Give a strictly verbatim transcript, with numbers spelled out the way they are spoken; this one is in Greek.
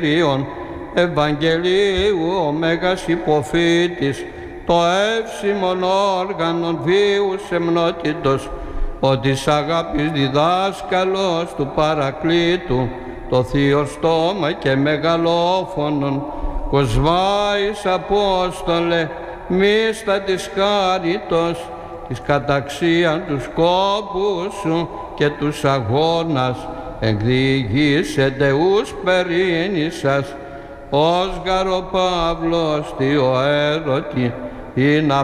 Ευαγγελίου ο Μέγας Υποφύτης, το εύσημον όργανον βίου σεμνότητος, ο της αγάπης διδάσκαλος του Παρακλήτου, το θείο στόμα και μεγαλόφωνον, κοσβάης Απόστολε, μίστα της χάριτος, της καταξίαν τους σκόπους σου και τους αγώνας, εκδιηγήσετε ους περίνησας, ως γαροπαύλος τι ο έρωτη, ή να